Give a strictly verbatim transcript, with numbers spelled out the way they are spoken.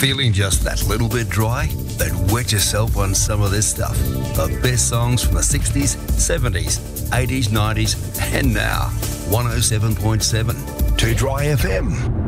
Feeling just that little bit dry? Then wet yourself on some of this stuff. The best songs from the sixties, seventies, eighties, nineties, and now. one oh seven point seven. Too Dry F M.